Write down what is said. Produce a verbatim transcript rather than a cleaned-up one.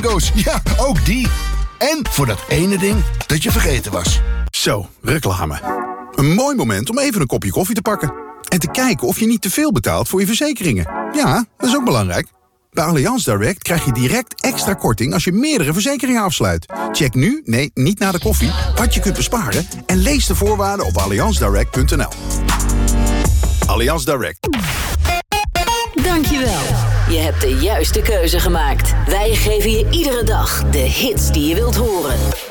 Go's. Ja, ook die. En voor dat ene ding dat je vergeten was. Zo, reclame. Een mooi moment om even een kopje koffie te pakken. En te kijken of je niet te veel betaalt voor je verzekeringen. Ja, dat is ook belangrijk. Bij Allianz Direct krijg je direct extra korting als je meerdere verzekeringen afsluit. Check nu, nee, niet na de koffie, wat je kunt besparen... en lees de voorwaarden op allianz direct punt n l. Allianz Direct. Dankjewel. Je hebt de juiste keuze gemaakt. Wij geven je iedere dag de hits die je wilt horen.